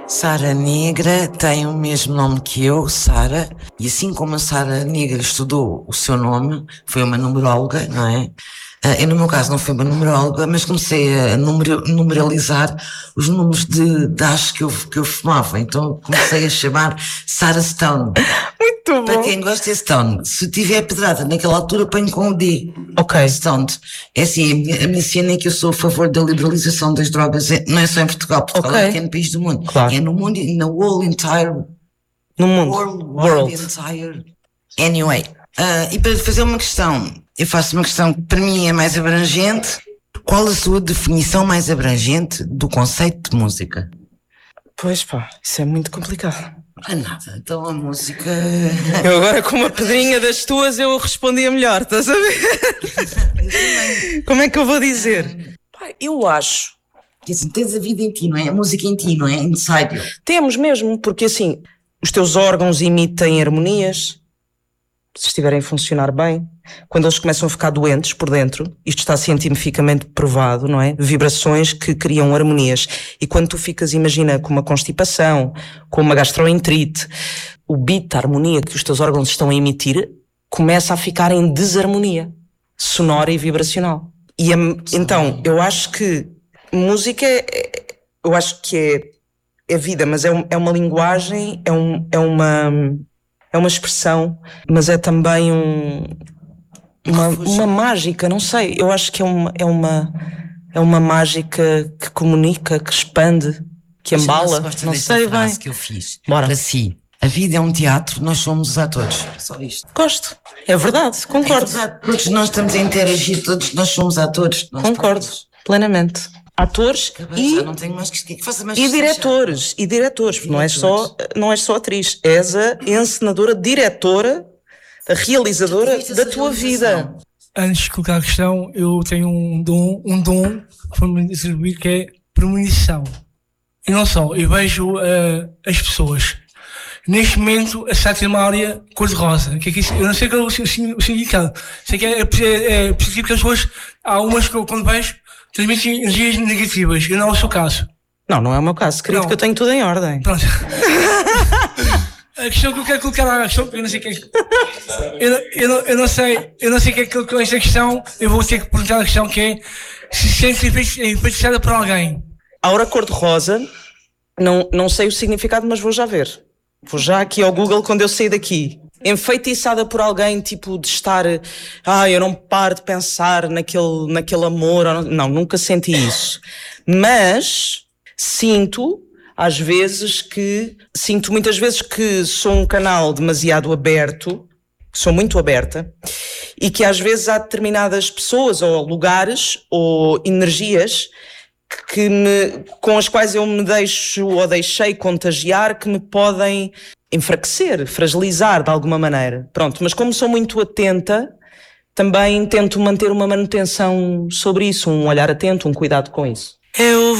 Sara Negra tem o mesmo nome que eu, Sara, e assim como a Sara Negra estudou o seu nome, foi uma numeróloga, não é? Eu, no meu caso, não fui uma numeróloga, mas comecei a numeralizar os números de hash que eu fumava. Então comecei a chamar Sarah Stone. Muito bom. Para quem gosta de Stone, se tiver pedrada naquela altura, ponho com o D. Ok. Stone. É assim, a minha cena é que eu sou a favor da liberalização das drogas, não é só em Portugal. Portugal é o pequeno país do mundo. Claro. É no mundo, na whole entire... No mundo. World. Entire... Anyway. E para fazer uma questão, eu faço uma questão que para mim é mais abrangente. Qual a sua definição mais abrangente do conceito de música? Pois pá, isso é muito complicado. Não é nada, então a música... Eu agora com uma pedrinha das tuas eu respondia melhor, estás a ver? Como é que eu vou dizer? Pá, eu acho... Assim, tens a vida em ti, não é? A música em ti, não é? Inside you. Temos mesmo, porque assim, os teus órgãos emitem harmonias, se estiverem a funcionar bem. Quando eles começam a ficar doentes por dentro, isto está cientificamente provado, não é? Vibrações que criam harmonias. E quando tu ficas, imagina, com uma constipação, com uma gastroenterite, o beat, a harmonia que os teus órgãos estão a emitir, começa a ficar em desarmonia sonora e vibracional. E então, eu acho que música eu acho que é vida, mas é uma linguagem, é uma expressão, mas é também uma mágica, não sei. Eu acho que é uma mágica que comunica, que expande, que embala. Não sei bem. Que eu fiz. Bora. Para si. A vida é um teatro, nós somos os atores. Só isto. Gosto. É verdade, concordo. É verdade. Todos nós estamos a interagir, todos nós somos atores. Concordo, plenamente. Atores já não tenho mais que faça mais e diretores, porque não és só atriz, és a encenadora, diretora, a realizadora da tua vida. Antes de colocar a questão, eu tenho um dom para me atribuir, que é premonição. E não só, eu vejo as pessoas. Neste momento, a está a ter uma área cor-de-rosa. Que é que isso? Eu não sei qual é o significado. Sei que é positivo, que as pessoas, há umas que eu, quando vejo, transmitem energias negativas. Eu não é o seu caso. Não é o meu caso, querido, que eu tenho tudo em ordem. Pronto. A questão que eu quero colocar, eu não sei o que é. Eu não sei o que é que com esta questão. Eu vou ter que perguntar a questão, que é se sente enfeitiçada por alguém. A aura cor-de-rosa, não sei o significado, mas vou já ver. Vou já aqui ao Google quando eu sair daqui. Enfeitiçada por alguém, tipo de estar... eu não paro de pensar naquele amor. Não, nunca senti isso. Mas sinto muitas vezes que sou um canal demasiado aberto, que sou muito aberta, e que às vezes há determinadas pessoas ou lugares ou energias com as quais eu me deixo ou deixei contagiar, que me podem enfraquecer, fragilizar de alguma maneira. Pronto, mas como sou muito atenta, também tento manter uma manutenção sobre isso, um olhar atento, um cuidado com isso.